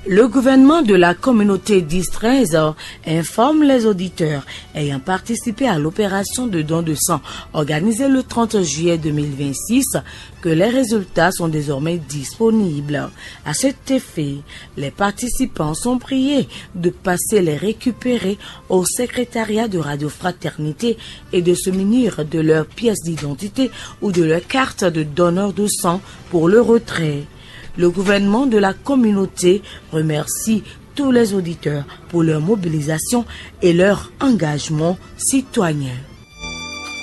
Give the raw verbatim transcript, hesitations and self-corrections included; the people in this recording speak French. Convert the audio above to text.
Le gouvernement de la communauté dix treize informe les auditeurs ayant participé à l'opération de don de sang organisée le trente juillet deux mille vingt-six que les résultats sont désormais disponibles. À cet effet, les participants sont priés de passer les récupérer au secrétariat de Radio Fraternité et de se munir de leur pièce d'identité ou de leur carte de donneur de sang pour le retrait. Le gouvernement de la communauté remercie tous les auditeurs pour leur mobilisation et leur engagement citoyen.